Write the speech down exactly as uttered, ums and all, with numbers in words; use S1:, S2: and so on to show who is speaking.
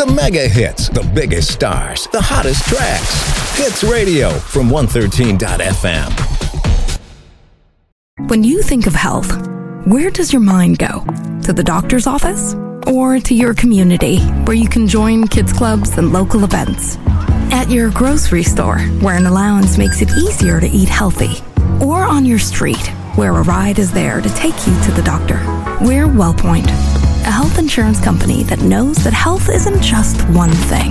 S1: The mega hits, the biggest stars, the hottest tracks. Hits Radio from one thirteen dot f m.
S2: When you think of health, where does your mind go? To the doctor's office? Or to your community, where you can join kids clubs and local events? At your grocery store, where an allowance makes it easier to eat healthy? Or on your street, where a ride is there to take you to the doctor? We're WellPoint, a health insurance company that knows that health isn't just one thing.